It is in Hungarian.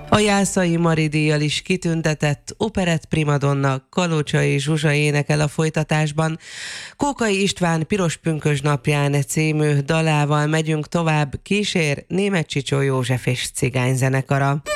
A Jászai Mari díjjal is kitüntetett operett primadonna Kalocsai Zsuzsa énekel a folytatásban. Kókai István Piros pünkösd napján című dalával megyünk tovább, kísér Németh Csicsó József és cigányzenekara.